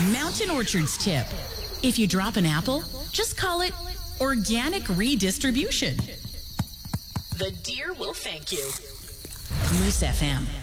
Mountain Orchards tip. If you drop an apple, just call it organic redistribution. The deer will thank you. Moose FM.